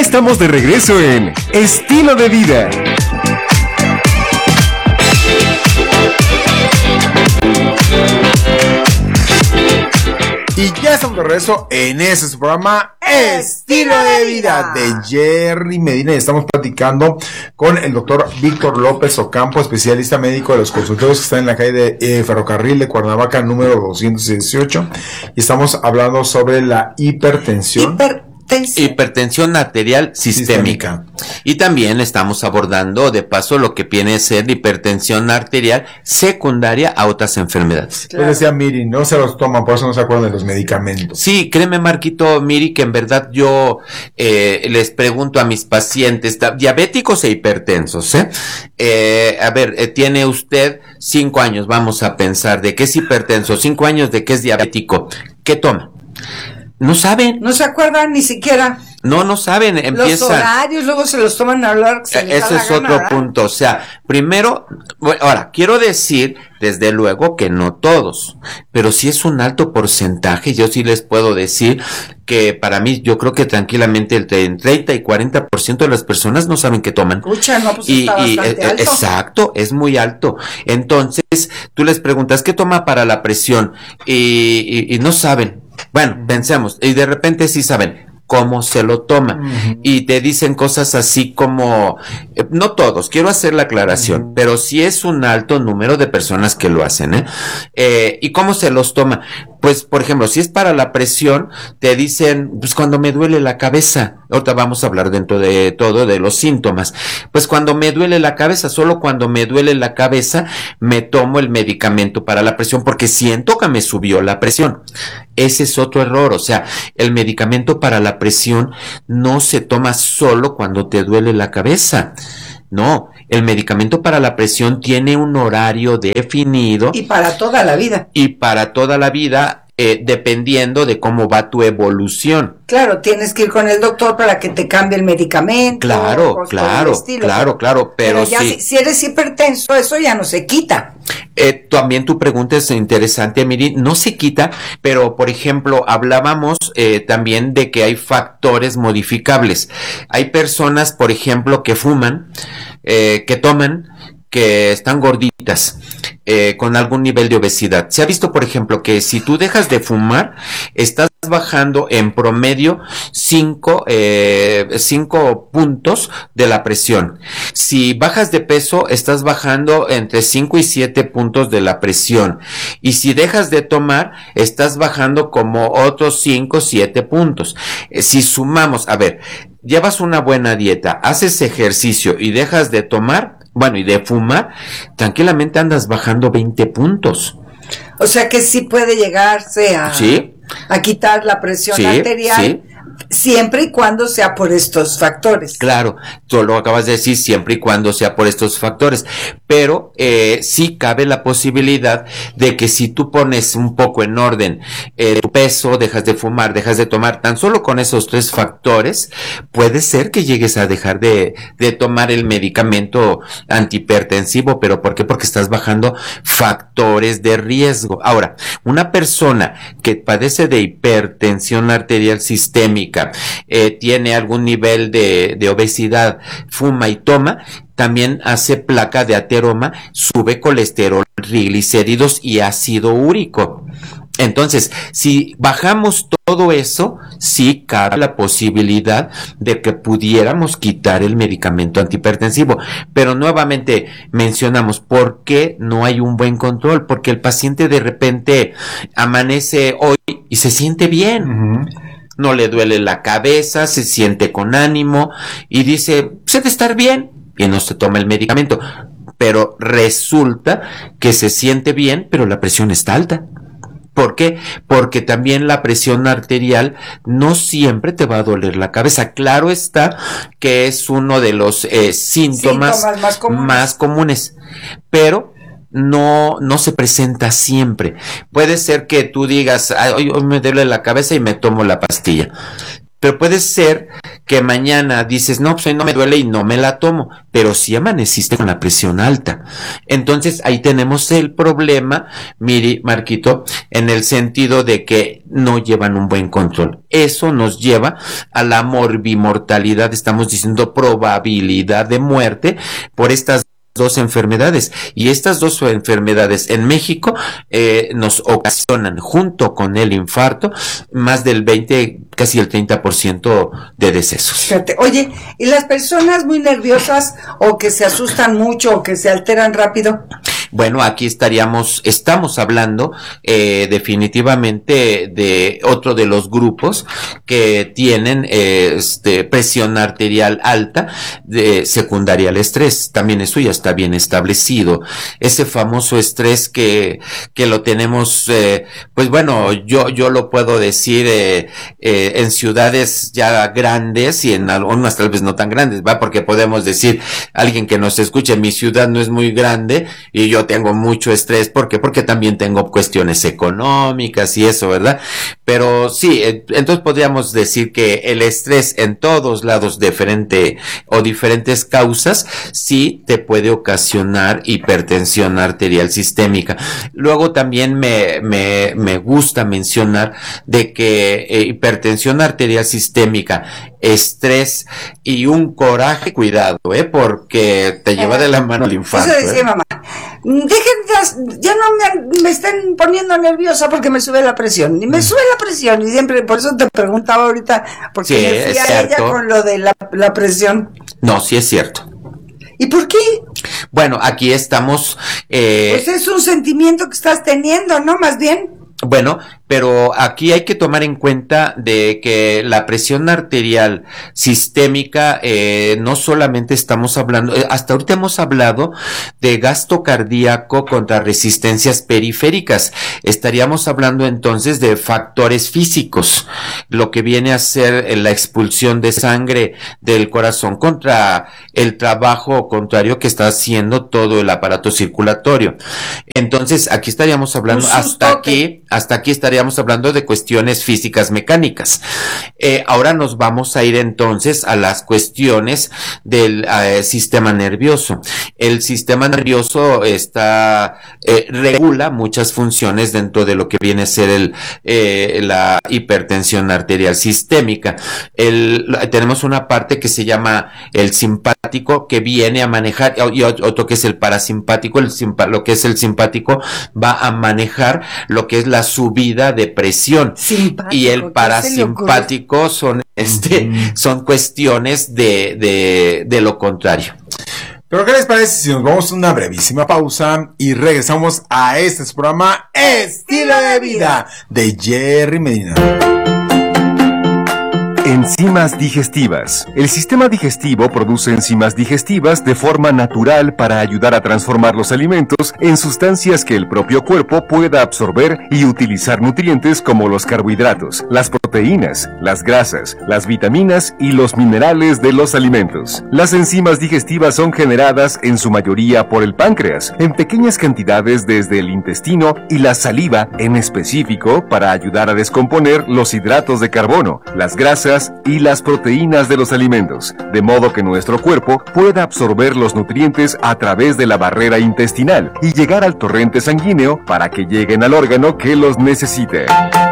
estamos de regreso en Estilo de Vida. Y ya estamos de regreso en ese su programa Estilo de Vida de Jerry Medina, y estamos platicando con el doctor Víctor López Ocampo, especialista médico de los consultorios que están en la calle de Ferrocarril de Cuernavaca, número 218, y estamos hablando sobre la hipertensión. Hipertensión arterial sistémica. Y también estamos abordando de paso lo que viene a ser la hipertensión arterial secundaria a otras enfermedades. Claro. Pues decía Miri, no se los toman, por eso no se acuerdan de los medicamentos. Sí, créeme, Marquito, Miri, que en verdad yo les pregunto a mis pacientes, diabéticos e hipertensos, tiene usted 5 años, vamos a pensar, de que es hipertenso, 5 años de que es diabético, ¿qué toma? No saben. No se acuerdan ni siquiera. No saben. Los horarios, luego se los toman a hablar. Ese es otro punto. O sea, primero, ahora, quiero decir, desde luego que no todos, pero sí es un alto porcentaje. Yo sí les puedo decir que para mí, yo creo que tranquilamente entre 30 y 40% de las personas no saben qué toman. Escucha, no, pues está bastante alto. Exacto, es muy alto. Entonces, tú les preguntas, ¿qué toma para la presión? Y no saben. Bueno, pensemos, y de repente sí saben cómo se lo toman, y te dicen cosas así como, no todos, quiero hacer la aclaración, pero sí es un alto número de personas que lo hacen, ¿y cómo se los toma? Pues, por ejemplo, si es para la presión, te dicen, pues cuando me duele la cabeza, ahorita vamos a hablar dentro de todo de los síntomas, pues cuando me duele la cabeza, solo cuando me duele la cabeza, me tomo el medicamento para la presión, porque siento que me subió la presión. Ese es otro error, o sea, el medicamento para la presión no se toma solo cuando te duele la cabeza. No, el medicamento para la presión tiene un horario definido. Y para toda la vida. Y para toda la vida, dependiendo de cómo va tu evolución. Claro, tienes que ir con el doctor para que te cambie el medicamento. Claro, pero ya si eres hipertenso, eso ya no se quita. También tu pregunta es interesante, Miri, no se quita, pero por ejemplo, hablábamos también de que hay factores modificables. Hay personas, por ejemplo, que fuman, que toman, que están gorditas, con algún nivel de obesidad. Se ha visto, por ejemplo, que si tú dejas de fumar, estás bajando en promedio 5 puntos de la presión. Si bajas de peso, estás bajando entre 5 y 7 puntos de la presión. Y si dejas de tomar, estás bajando como otros 5 o 7 puntos. Si sumamos, a ver, llevas una buena dieta, haces ejercicio y dejas de tomar, y de fumar, tranquilamente andas bajando 20 puntos. O sea que sí puede llegarse a quitar la presión arterial, siempre y cuando sea por estos factores. Claro, tú lo acabas de decir, siempre y cuando sea por estos factores, pero sí cabe la posibilidad de que si tú pones un poco en orden tu peso, dejas de fumar, dejas de tomar, tan solo con esos 3 factores, puede ser que llegues a dejar de tomar el medicamento antihipertensivo. ¿Pero por qué? Porque estás bajando factores de riesgo. Ahora, una persona que padece de hipertensión arterial sistémica, tiene algún nivel de obesidad, fuma y toma, también hace placa de ateroma, sube colesterol, triglicéridos y ácido úrico. Entonces, si bajamos todo eso, sí cabe la posibilidad de que pudiéramos quitar el medicamento antihipertensivo. Pero nuevamente mencionamos, ¿por qué no hay un buen control? Porque el paciente de repente amanece hoy y se siente bien. No le duele la cabeza, se siente con ánimo y dice, se debe estar bien, y no se toma el medicamento. Pero resulta que se siente bien, pero la presión está alta. ¿Por qué? Porque también la presión arterial no siempre te va a doler la cabeza. Claro está que es uno de los síntomas más comunes, pero no se presenta siempre. Puede ser que tú digas, hoy me duele la cabeza y me tomo la pastilla. Pero puede ser que mañana dices, no, pues hoy no me duele y no me la tomo, pero sí amaneciste con la presión alta. Entonces ahí tenemos el problema, Miri, Marquito, en el sentido de que no llevan un buen control. Eso nos lleva a la morbimortalidad, estamos diciendo probabilidad de muerte por estas dos enfermedades, y estas dos enfermedades en México nos ocasionan, junto con el infarto, más del 20, casi el 30% de decesos. Fíjate, oye, ¿y las personas muy nerviosas o que se asustan mucho o que se alteran rápido? Bueno, aquí estamos hablando definitivamente de otro de los grupos que tienen presión arterial alta secundaria al estrés. También eso ya está bien establecido. Ese famoso estrés que lo tenemos, pues bueno, yo lo puedo decir en ciudades ya grandes y en algunas tal vez no tan grandes, ¿va? Porque podemos decir, alguien que nos escuche, mi ciudad no es muy grande y yo tengo mucho estrés. ¿Por qué? Porque también tengo cuestiones económicas y eso, ¿verdad? Pero sí, entonces podríamos decir que el estrés en todos lados diferentes causas sí te puede ocasionar hipertensión arterial sistémica. Luego también me gusta mencionar de que hipertensión arterial sistémica, estrés y un coraje, cuidado, porque te lleva de la mano el infarto. Eso decía mamá, ya no me estén poniendo nerviosa porque me sube la presión, y me sube la presión, y siempre, por eso te preguntaba ahorita, porque sí, me fui a ella con lo de la presión. No, sí es cierto. ¿Y por qué? Bueno, aquí estamos... pues es un sentimiento que estás teniendo, ¿no? Más bien. Bueno, pero aquí hay que tomar en cuenta de que la presión arterial sistémica, no solamente estamos hablando, hasta ahorita hemos hablado de gasto cardíaco contra resistencias periféricas. Estaríamos hablando entonces de factores físicos, lo que viene a ser la expulsión de sangre del corazón contra el trabajo contrario que está haciendo todo el aparato circulatorio. Entonces, aquí estaríamos hablando, hasta aquí estaríamos hablando de cuestiones físicas mecánicas. Ahora nos vamos a ir entonces a las cuestiones del sistema nervioso. El sistema nervioso regula muchas funciones dentro de lo que viene a ser la hipertensión arterial sistémica. Tenemos una parte que se llama el simpático, que viene a manejar, y otro que es el parasimpático. Lo que es el simpático va a manejar lo que es la subida de presión, y el parasimpático son cuestiones de lo contrario. Pero ¿qué les parece si nos vamos a una brevísima pausa y regresamos a este programa Estilo de Vida de Jerry Medina? Enzimas digestivas. El sistema digestivo produce enzimas digestivas de forma natural para ayudar a transformar los alimentos en sustancias que el propio cuerpo pueda absorber y utilizar nutrientes como los carbohidratos, las proteínas, las grasas, las vitaminas y los minerales de los alimentos. Las enzimas digestivas son generadas en su mayoría por el páncreas, en pequeñas cantidades desde el intestino y la saliva en específico para ayudar a descomponer los hidratos de carbono, las grasas y las proteínas de los alimentos, de modo que nuestro cuerpo pueda absorber los nutrientes a través de la barrera intestinal y llegar al torrente sanguíneo para que lleguen al órgano que los necesite.